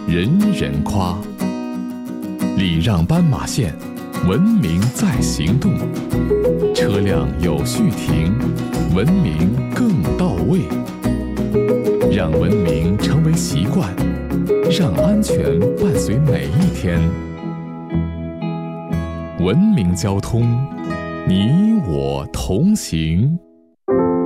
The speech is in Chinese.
人人夸。礼让斑马线，文明在行动。车辆有序停，文明更到位。让文明成为习惯，让安全伴随每一天。文明交通，你我同行。